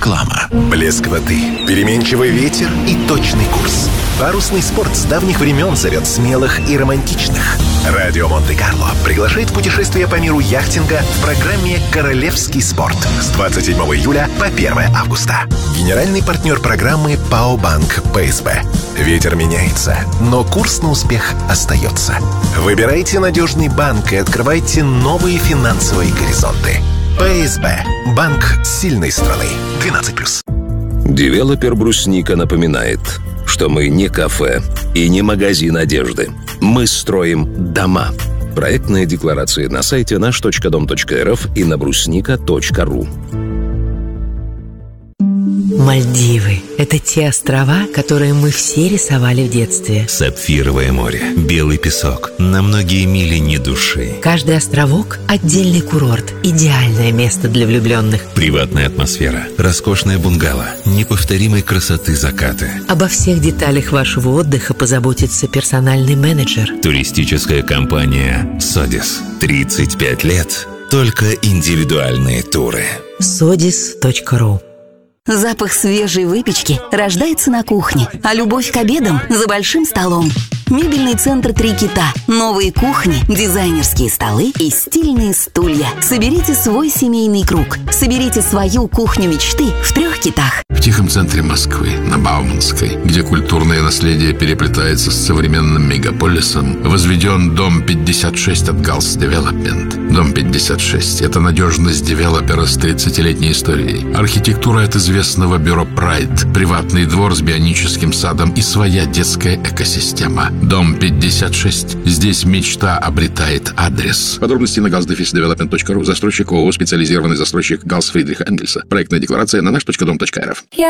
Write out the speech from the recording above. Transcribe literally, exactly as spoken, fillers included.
Реклама. Блеск воды, переменчивый ветер и точный курс. Парусный спорт с давних времен зовет смелых и романтичных. Радио Монте-Карло приглашает в путешествие по миру яхтинга в программе «Королевский спорт» с двадцать седьмого июля по первое августа. Генеральный партнер программы ПАО Банк ПСБ. Ветер меняется, но курс на успех остается. Выбирайте надежный банк и открывайте новые финансовые горизонты. ПСБ. Банк сильной страны. двенадцать плюс. Девелопер «Брусника» напоминает, что мы не кафе и не магазин одежды. Мы строим дома. Проектная декларация на сайте наш точка дом точка рф и на брусника точка ру. Мальдивы – это те острова, которые мы все рисовали в детстве. Сапфировое море, белый песок, на многие мили ни души. Каждый островок – отдельный курорт, идеальное место для влюбленных. Приватная атмосфера, роскошная бунгало, неповторимой красоты закаты. Обо всех деталях вашего отдыха позаботится персональный менеджер. Туристическая компания «Содис». тридцать пять лет. Только индивидуальные туры. содис точка ру. Запах свежей выпечки рождается на кухне, а любовь к обедам – за большим столом. Мебельный центр «Три кита». Новые кухни, дизайнерские столы и стильные стулья. Соберите свой семейный круг. Соберите свою кухню мечты в трех китах. В тихом центре Москвы, на Бауманской, где культурное наследие переплетается с современным мегаполисом, возведен дом пятьдесят шесть от Галс Девелопмент. Дом пятьдесят шесть – это надежность девелопера с тридцатилетней историей. Архитектура от известного бюро «Прайд», приватный двор с бионическим садом и своя детская экосистема. Дом пятьдесят шесть. Здесь мечта обретает адрес. Подробности на галс дефис девелопмент точка ру. Застройщик ООО «Специализированный застройщик Галс Фридриха Энгельса». Проектная декларация на наш точка дом точка рф.